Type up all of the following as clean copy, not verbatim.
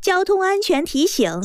交通安全提醒：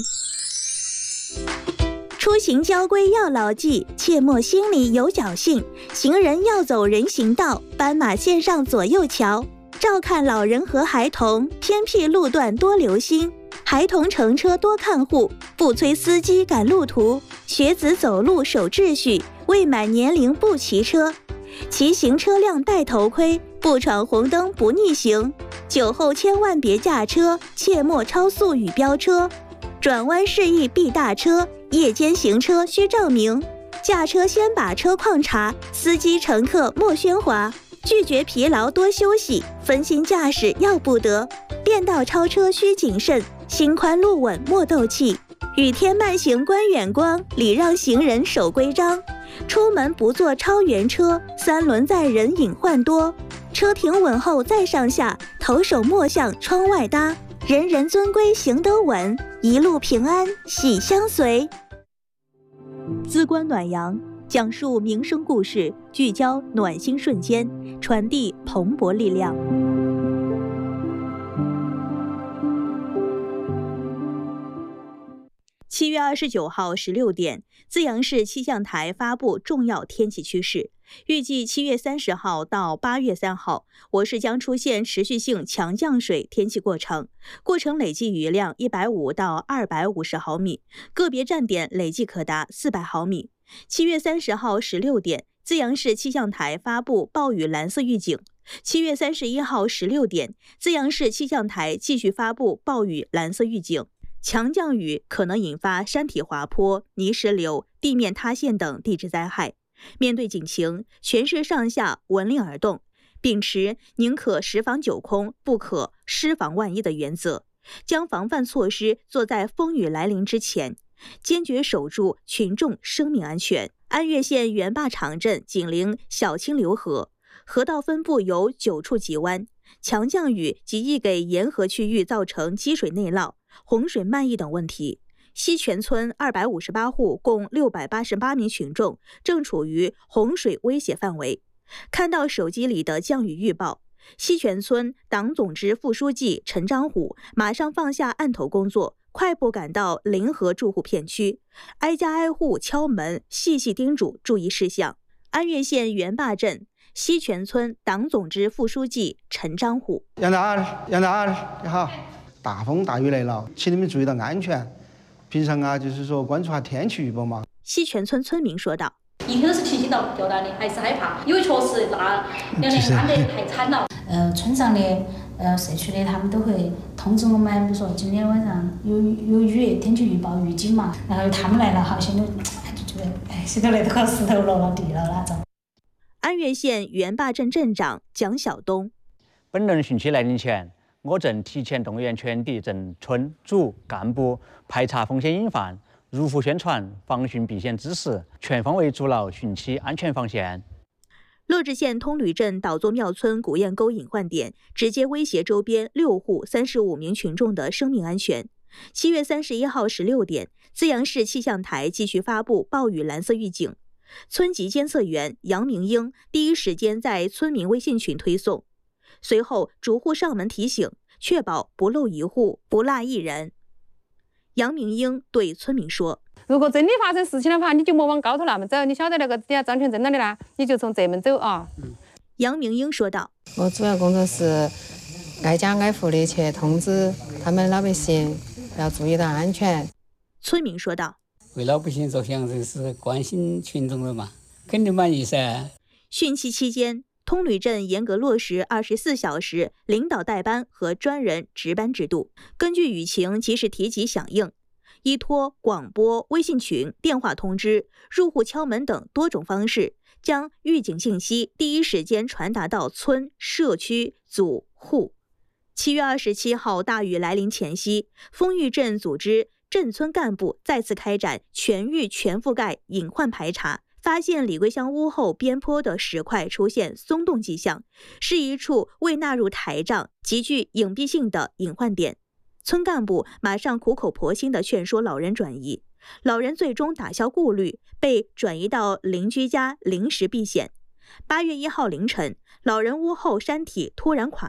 出行交规要牢记，切莫心里有侥幸。行人要走人行道，斑马线上左右瞧。照看老人和孩童，偏僻路段多留心。孩童乘车多看护，不催司机赶路途。学子走路守秩序，未满年龄不骑车。骑行车辆戴头盔，不闯红灯不逆行。酒后千万别驾车，切莫超速与飙车。转弯示意避大车，夜间行车需照明。驾车先把车况查，司机乘客莫喧哗。拒绝疲劳多休息，分心驾驶要不得。变道超车需谨慎，心宽路稳莫斗气。雨天慢行观远光，礼让行人守规章。出门不坐超员车，三轮载人隐患多。车停稳后再上下，头手莫向窗外搭。人人遵规行得稳，一路平安喜相随。资观暖阳，讲述民生故事，聚焦暖心瞬间，传递蓬勃力量。7月29号16点，资阳市气象台发布重要天气趋势。预计7月30号到8月3号，我市将出现持续性强降水天气过程，过程累计雨量150到250毫米，个别站点累计可达400毫米。7月30号16点，资阳市气象台发布暴雨蓝色预警。7月31号16点，资阳市气象台继续发布暴雨蓝色预警。强降雨可能引发山体滑坡、泥石流、地面塌陷等地质灾害。面对警情，全市上下闻令而动，秉持宁可10防9空，不可失防万一的原则，将防范措施做在风雨来临之前，坚决守住群众生命安全。安岳县元坝场镇紧邻小清流河，河道分布有9处急弯，强降雨极易给沿河区域造成积水内涝、洪水漫溢等问题。西泉村258户共688名群众正处于洪水威胁范围。看到手机里的降雨预报，西泉村党总支副书记陈章虎马上放下案头工作，快步赶到临河住户片区，挨家挨户敲门，细细叮嘱注意事项。安岳县元坝镇西泉村党总支副书记陈章虎： 杨大儿，你好，大风大雨来了，请你们注意到安全。平常就是说关注下天气预报嘛。 西泉村村民说道： 一听都是提心吊胆的，还是害怕，因为确实那2年3得太惨了。 村上的社区的他们都会通知我们，比如说今天晚上有雨，天气预报预警嘛，然后他们来了，好像就觉得现在来都靠石头落了地了那种。 安岳县元坝镇镇长蒋晓东： 本轮汛期来临前，我镇提前动员全体镇村组干部排查风险隐患，如符宣传防汛避险知识，全方位筑牢汛期安全防线。 乐至县通吕镇岛座庙村古堰沟隐患点，直接威胁周边6户35名群众的生命安全。7月31号16点，资阳市气象台继续发布暴雨蓝色预警。村级监测员杨明英第一时间在村民微信群推送，随后逐户上门提醒，确保不漏一户，不落一人。杨明英对村民说： 如果真的发生事情的话，你就莫往高头那么走，你晓得那个底下张全镇那里啦，你就从这门走啊。 杨明英说道： 我主要工作是挨家挨户的去通知他们老百姓要注意到安全。 村民说道： 为老百姓着想，这是关心群众的嘛，肯定满意噻。 汛期期间，通吕镇严格落实24小时领导带班和专人值班制度，根据雨情及时提及响应，依托广播、微信群、电话通知、入户敲门等多种方式，将预警信息第一时间传达到村、社区、组、户。7月27号大雨来临前夕，丰裕镇组织镇村干部再次开展全域全覆盖隐患排查，发现李桂香屋后边坡的石块出现松动迹象，是一处未纳入台账、极具隐蔽性的隐患点。村干部马上苦口婆心地劝说老人转移，老人最终打消顾虑，被转移到邻居家临时避险。8月1号凌晨，老人屋后山体突然垮塌，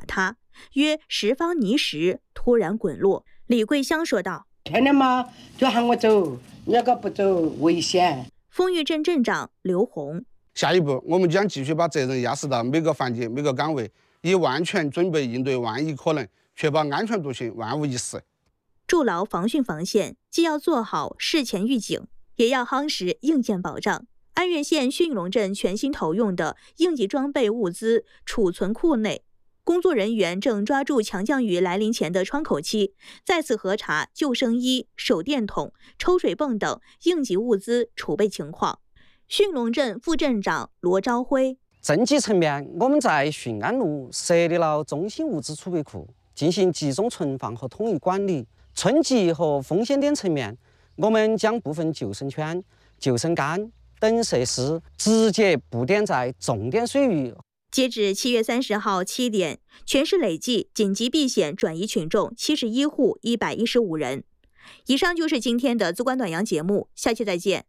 约10方泥石突然滚落。李桂香说道：“ 天天嘛就喊我走，那个不走危险。” 丰裕镇镇长刘红：“ 下一步，我们将继续把责任压实到每个环节、每个岗位，以万全准备应对万一可能，确保安全独行，万无一失。” 筑牢防汛防线，既要做好事前预警，也要夯实硬件保障。安岳县驯龙镇全新投用的应急装备物资储存库内，工作人员正抓住强降雨来临前的窗口期，再次核查救生衣、手电筒、抽水泵等应急物资储备情况。驯龙镇副镇长罗昭辉： 政绩层面，我们在驯安路设立了中心物资储备库，进行集中存放和统一管理。村级和风险点层面，我们将部分救生圈、救生杆等设施直接布点在重点水域。 截止7月30号7点，全市累计紧急避险转移群众71户115人。以上就是今天的资管短阳节目，下期再见。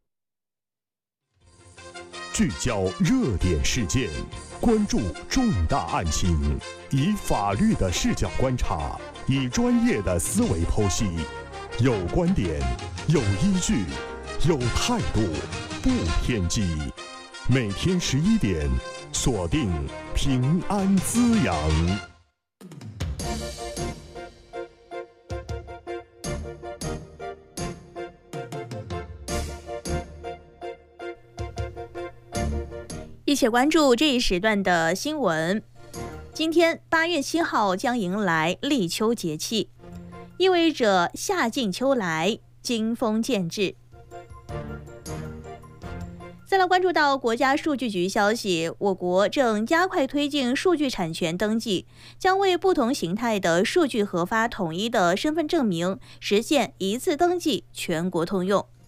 聚焦热点事件，关注重大案情，以法律的视角观察，以专业的思维剖析，有观点，有依据，有态度，不偏激。每天11点，锁定平安滋养。 一起关注这一时段的新闻。今天8月7号将迎来立秋节气，意味着夏尽秋来，金风渐至。再来关注到国家数据局消息，我国正加快推进数据产权登记，将为不同形态的数据核发统一的身份证明，实现一次登记全国通用。